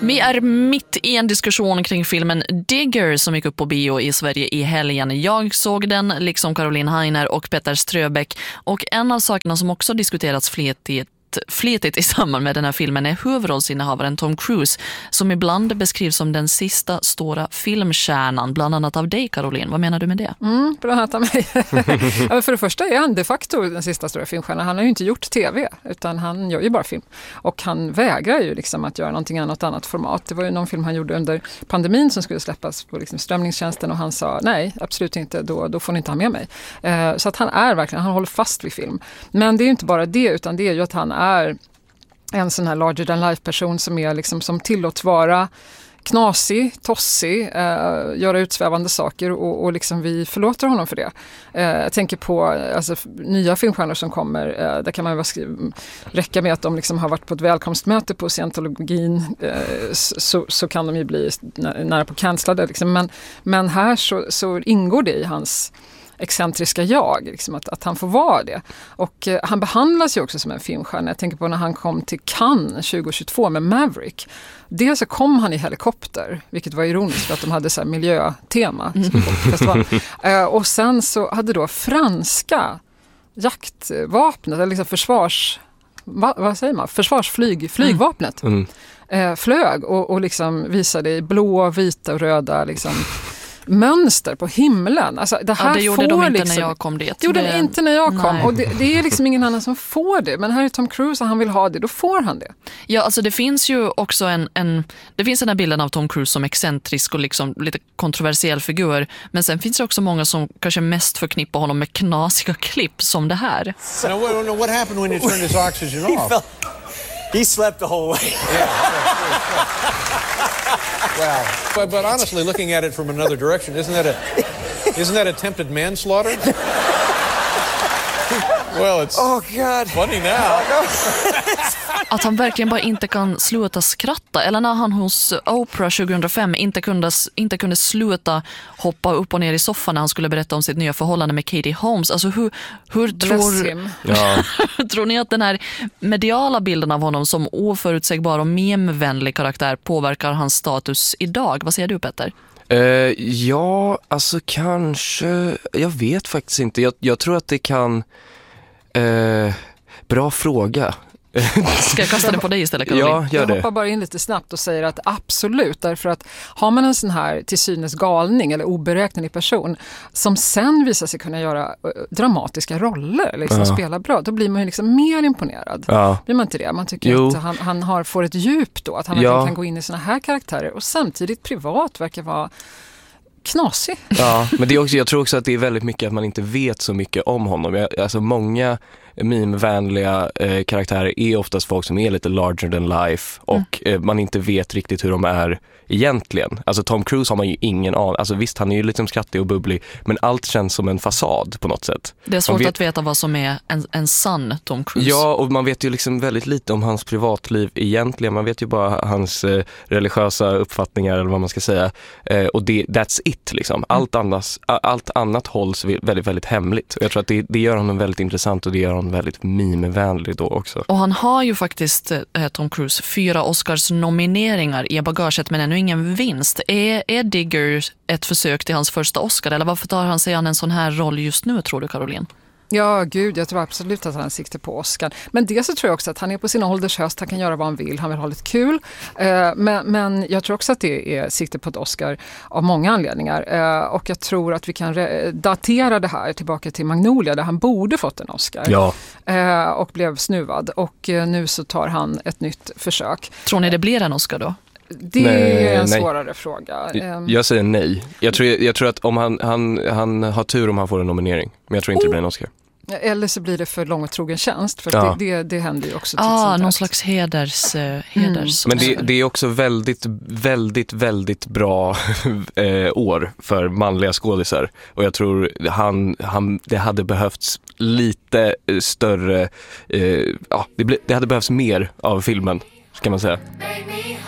Vi är mitt i en diskussion kring filmen Digger som gick upp på bio i Sverige i helgen. Jag såg den, liksom Caroline Heiner och Petter Ströbeck. Och en av sakerna som också diskuterats flitigt i samband med den här filmen är huvudrollsinnehavaren Tom Cruise, som ibland beskrivs som den sista stora filmkärnan, bland annat av dig, Caroline. Vad menar du med det? Bland annat av mig. För det första är han de facto den sista stora filmstjärnan. Han har ju inte gjort tv, utan han gör ju bara film. Och han vägrar ju liksom att göra någonting annat format. Det var ju någon film han gjorde under pandemin som skulle släppas på liksom strömningstjänsten, och han sa nej, absolut inte, då får ni inte ha med mig. Så att han håller fast vid film. Men det är ju inte bara det, utan det är ju att han är en sån här larger than life person som är liksom, som tillåts vara knasig, tossig, göra utsvävande saker, och liksom vi förlåter honom för det. Jag tänker på alltså, nya filmstjärnor som kommer, där kan man räcka med att de liksom har varit på ett välkomstmöte på scientologin, så kan de ju bli nära på cancellade. Liksom. Men här så ingår det i hans excentriska jag, liksom, att han får vara det. Och han behandlas ju också som en filmstjärna. Jag tänker på när han kom till Cannes 2022 med Maverick. Dels så kom han i helikopter, vilket var ironiskt för att de hade så här miljötema. Och sen så hade då franska jaktvapnet, eller liksom flygvapnet flög och liksom visade i blå, vita och röda liksom mönster på himlen. Alltså, det gjorde de inte liksom, när jag kom dit. Gjorde de inte när jag kom. Och det är liksom ingen annan som får det. Men här är Tom Cruise och han vill ha det. Då får han det. Ja, alltså det finns ju också det finns den här bilden av Tom Cruise som excentrisk och liksom lite kontroversiell figur. Men sen finns det också många som kanske mest förknippar honom med knasiga klipp som det här. What happened when you turned his oxygen off? He slept the whole way. Well, but honestly, looking at it from another direction, isn't that attempted manslaughter? Well, it's funny now. Att han verkligen bara inte kan sluta skratta. Eller när han hos Oprah 2005 inte kunde sluta hoppa upp och ner i soffan när han skulle berätta om sitt nya förhållande med Katie Holmes. Alltså hur tror ni att den här mediala bilden av honom som oförutsägbar och memvänlig karaktär påverkar hans status idag? Vad säger du, Petter? Ja, alltså kanske... Jag vet faktiskt inte. Jag tror att det kan... bra fråga. Ska jag kasta det på dig istället, Caroline? Ja, gör det. Jag hoppar bara in lite snabbt och säger att absolut, därför att har man en sån här till synes galning eller oberäknelig person som sen visar sig kunna göra dramatiska roller, liksom spela bra, då blir man ju liksom mer imponerad. Blir man inte det? Man tycker att han får ett djup då, att han verkligen kan gå in i såna här karaktärer och samtidigt privat verkar vara knasig. Ja, men det är också, jag tror också att det är väldigt mycket att man inte vet så mycket om honom. Alltså många meme-vänliga karaktärer är oftast folk som är lite larger than life och man inte vet riktigt hur de är egentligen. Alltså Tom Cruise har man ju ingen aning. Alltså visst, han är ju liksom skrattig och bubblig, men allt känns som en fasad på något sätt. Det är svårt att veta vad som är en sann Tom Cruise. Ja, och man vet ju liksom väldigt lite om hans privatliv egentligen. Man vet ju bara hans religiösa uppfattningar eller vad man ska säga. Och that's it liksom. Allt annat hålls väldigt, väldigt hemligt. Och jag tror att det gör honom väldigt intressant och det gör honom väldigt mimevänlig då också. Och han har ju faktiskt, Tom Cruise, 4 Oscars-nomineringar i bagaget, men ännu ingen vinst. Är Digger ett försök till hans första Oscar, eller varför tar han sig an en sån här roll just nu, tror du, Caroline? Ja, gud, jag tror absolut att han siktar på Oscar. Men det så tror jag också att han är på sin ålders höst, han kan göra vad han vill, han vill ha lite kul. Men jag tror också att det är sikte på ett Oscar av många anledningar. Och jag tror att vi kan datera det här tillbaka till Magnolia, där han borde fått en Oscar. Ja. Och blev snuvad. Och nu så tar han ett nytt försök. Tror ni det blir en Oscar då? Det är en svårare fråga. Jag säger nej. Jag tror att om han har tur om han får en nominering. Men jag tror inte det blir en Oscar. Eller så blir det för lång och trogen tjänst. För det händer ju också. Någon slags heders. Men det är också väldigt, väldigt, väldigt bra år för manliga skådisar. Och jag tror det hade behövts lite större... det hade behövts mer av filmen, kan man säga.